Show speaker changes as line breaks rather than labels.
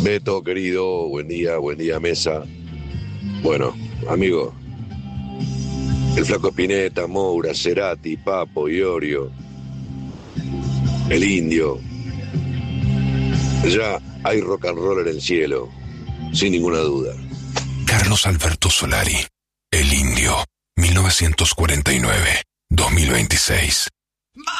Beto, querido, buen día, mesa. Bueno, amigo, el Flaco Spinetta, Moura, Cerati, Papo, Iorio, el Indio. Ya hay rock and roll en el cielo, sin ninguna duda.
Carlos Alberto Solari, El Indio, 1949-2026.